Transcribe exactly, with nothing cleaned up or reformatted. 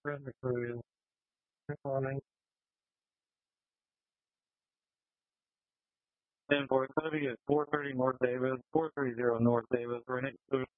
Brenda Cruz. Good morning. Invoice City is four thirty North Davis, four thirty North Davis. Renee Cruz